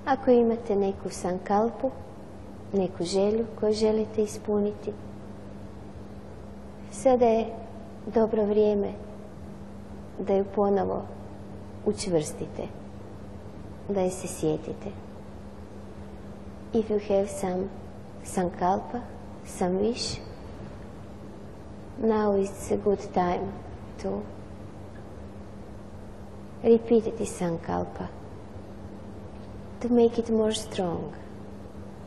Ako imate neku sankalpu, neku želju koju želite ispuniti, sada je dobro vrijeme da ju ponovo učvrstite, da je se sjetite. If you have some sankalpa, some wish, now is a good time to repeat this sankalpa, to make it more strong.